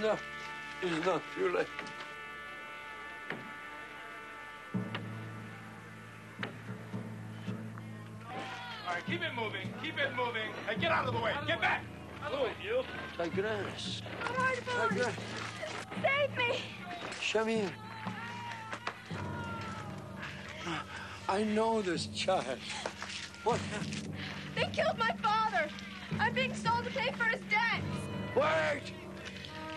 No, it's not too late. All right, keep it moving. Keep it moving. Hey, get out of the way. Get back. Oh, you. Tigress. What are you doing? Tigress. Save me. Show me in. I know this child. What happened? They killed my father. I'm being sold to pay for his debts. Wait!